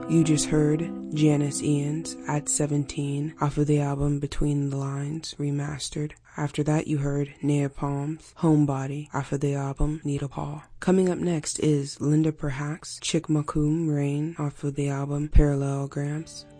You just heard Janice Ian's At 17 off of the album Between the Lines Remastered. After that you heard Naya Palm's Homebody off of the album Needle Paw. Coming up next is Linda Perhacs' Chick Makum Rain off of the album Parallelograms.